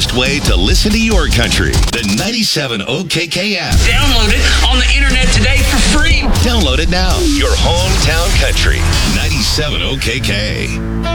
best way to listen to your country. The 97 OKK app. Download it on the internet today for free. Download it now. Your hometown country. 97 OKK.